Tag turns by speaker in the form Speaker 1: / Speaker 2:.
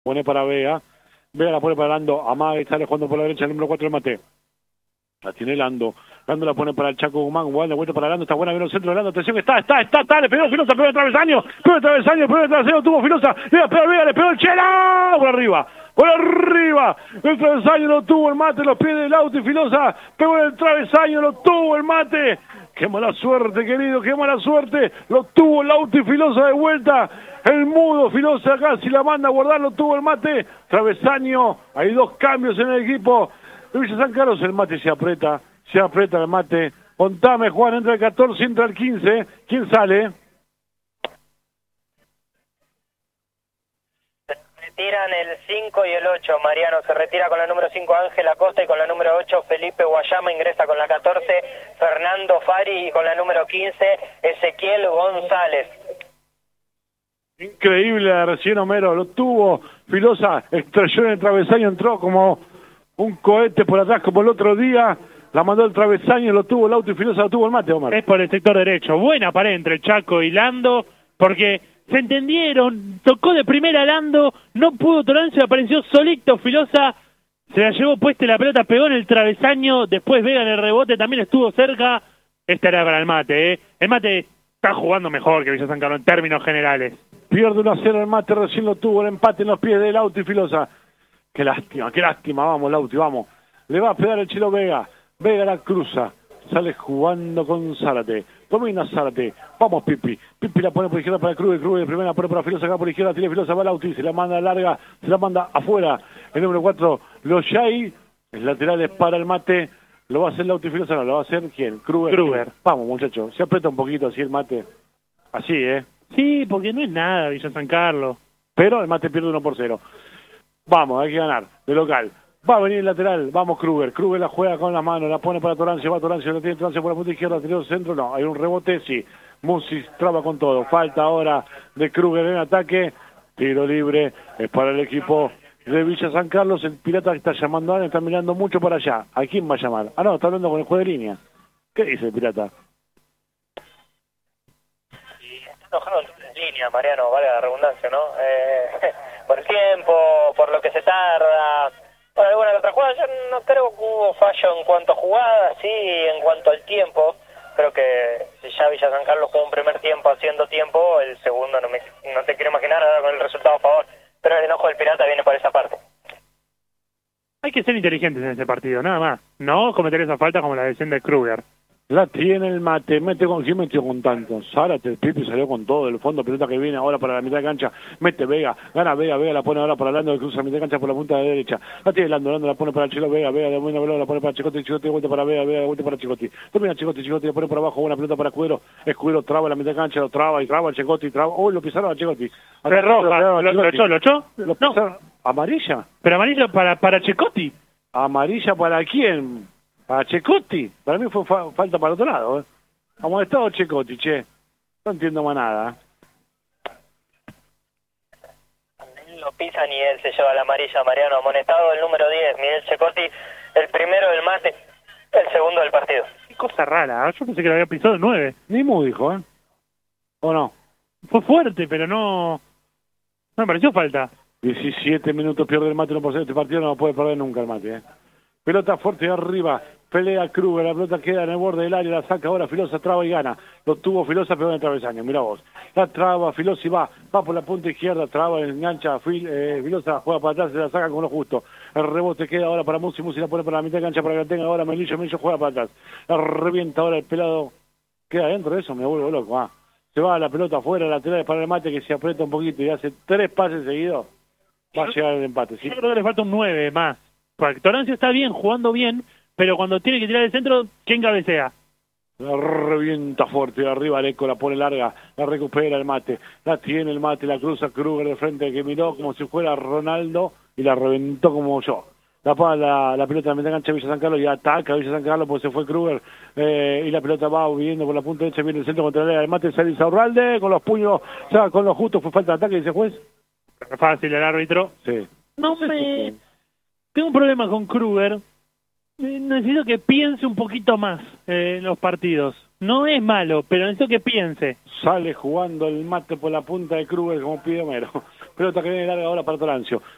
Speaker 1: Pone para Vega. Vega la pone para Lando. Amaga y sale jugando por la derecha el número 4 del Mate. La tiene Lando. Lando la pone para el Chaco Guzmán. Guzmán de vuelta para Lando. Está buena, viene el centro de Lando. Atención, está. Le pegó Filosa, pegó el travesaño. Pegó el travesaño, tuvo Filosa. Le pegó Vega, le pegó el Chela. Por arriba. El travesaño lo tuvo el Mate. Los pies del auto y Filosa. Pegó en el travesaño, lo tuvo el Mate. Qué mala suerte, querido, qué mala suerte. Lo tuvo el auto y Filosa de vuelta. El mudo Filosa casi la manda a guardar, lo tuvo el Mate. Travesaño, hay dos cambios en el equipo de Villa San Carlos. El Mate se aprieta el Mate. Contame, Juan, entra el 14, entra el 15. ¿Quién sale?
Speaker 2: Retiran el 5 y el 8, Mariano. Se retira con la número 5 Ángel Acosta y con la número 8 Felipe Guayama. Ingresa con la 14 Fernando Fari y con la número 15 Ezequiel González.
Speaker 1: Increíble la recién Homero, lo tuvo Filosa, estrelló en el travesaño, entró como un cohete por atrás como el otro día, la mandó el travesaño, lo tuvo el auto y Filosa lo tuvo el Mate, Omar.
Speaker 3: Es por el sector derecho, buena pared entre el Chaco y Lando, porque se entendieron, tocó de primera Lando, no pudo Torancio, apareció solito Filosa, se la llevó puesta la pelota, pegó en el travesaño, después Vega en el rebote, también estuvo cerca. Esta era para el Mate, el Mate está jugando mejor que Villa San Carlos en términos generales.
Speaker 1: Pierde 1-0 el Mate, recién lo tuvo, el empate en los pies del auto y Filosa. Qué lástima, vamos Lauti, vamos. Le va a pegar el Chilo Vega, Vega la cruza, sale jugando con Zárate, domina Zárate, vamos Pipi la pone por izquierda para Kruger de primera pone para Filosa acá por izquierda, tiene Filosa para Lauti, se la manda larga, se la manda afuera, el número 4, Loyay, el lateral es para el Mate, lo va a hacer Lauti Filosa, no, lo va a hacer ¿quién? Kruger. Vamos muchachos, se aprieta un poquito así el Mate, así
Speaker 3: Sí, porque no es nada Villa San Carlos.
Speaker 1: Pero el Mate pierde 1-0. Vamos, hay que ganar, de local. Va a venir el lateral, vamos Kruger la juega con las manos, la pone para Torancio, va Torancio, la tiene Torancio por la punta izquierda, tiró centro, no, hay un rebote, sí. Musis traba con todo, falta ahora de Kruger en ataque, tiro libre, es para el equipo de Villa San Carlos, el Pirata que está llamando a está mirando mucho para allá. ¿A quién va a llamar? Ah, no, está hablando con el juez de línea. ¿Qué dice el Pirata?
Speaker 2: Enojado en línea, Mariano, vale la redundancia, ¿no? Por el tiempo, por lo que se tarda, por alguna que otra jugada. Yo no creo que hubo fallo en cuanto a jugadas, sí, en cuanto al tiempo. Creo que si ya Villa San Carlos jugó un primer tiempo haciendo tiempo, el segundo no te quiero imaginar ahora con el resultado a favor. Pero el enojo del Pirata viene por esa parte.
Speaker 3: Hay que ser inteligentes en ese partido, nada más. No cometer esa falta como la de de Kruger.
Speaker 1: La tiene el Mate, ¿quién metió con tanto? Zárate, el Pipi salió con todo, el fondo, pelota que viene ahora para la mitad de cancha, mete Vega, gana Vega, la pone ahora para Lando, que cruza la mitad de cancha por la punta de derecha, la tiene Lando la pone para el Chilo Vega, de buena pelota, la pone para Chicotti de vuelta para Vega, de vuelta para Chicotti, termina Chicotti, la pone por abajo, buena pelota para Escudero traba la mitad de cancha, lo traba y traba el Chicotti, lo pisaron a Chicotti.
Speaker 3: De roja, ¿lo echó?
Speaker 1: No. ¿Amarilla?
Speaker 3: Pero amarilla para Chicotti.
Speaker 1: ¿Amarilla para quién? ¿Para Chicotti? Para mí fue falta para el otro lado. Amonestado Chicotti, che. No entiendo más nada.
Speaker 2: Lo pisan y él se lleva la amarilla, Mariano. Amonestado el número 10, Miguel Chicotti, el primero del Mate, el segundo del partido.
Speaker 3: Qué cosa rara, yo pensé que lo había pisado el 9.
Speaker 1: Ni Mu dijo, ¿o no?
Speaker 3: Fue fuerte, pero no me pareció falta.
Speaker 1: 17 minutos pierde el Mate 1-0. Este partido no lo puede perder nunca el Mate, Pelota fuerte arriba, pelea Kruger, la pelota queda en el borde del área, la saca ahora Filosa, traba y gana. Lo tuvo Filosa, pegó en el travesaño, mira vos. La traba, Filosa y va por la punta izquierda, traba, engancha, Filosa juega para atrás, se la saca con lo justo. El rebote queda ahora para Musi la pone para la mitad de cancha para que la tenga ahora Melillo juega para atrás. La revienta ahora el pelado, queda dentro de eso, me vuelvo loco, Se va la pelota afuera, lateral para el Mate que se aprieta un poquito y hace 3 pases seguidos, va a llegar el empate. ¿Sí?
Speaker 3: Yo creo que le falta un 9 más. Torancio está bien, jugando bien, pero cuando tiene que tirar el centro, ¿quién cabecea?
Speaker 1: La revienta fuerte de arriba, Areco la pone larga, la recupera el Mate, la tiene el Mate, la cruza Kruger de frente que miró como si fuera Ronaldo y la reventó como yo. La pelota de la cancha de Villa San Carlos y ataca a Villa San Carlos porque se fue Kruger y la pelota va viendo por la punta derecha, viene el centro contra el Mate, sale Insaurralde con los puños, o sea, con los justos, fue falta de ataque, dice juez.
Speaker 3: Fácil el árbitro.
Speaker 1: Sí.
Speaker 3: Tengo un problema con Kruger. Necesito que piense un poquito más en los partidos. No es malo, pero necesito que piense.
Speaker 1: Sale jugando el Mate por la punta de Kruger como pide Homero. Pelota que viene larga ahora para Torancio.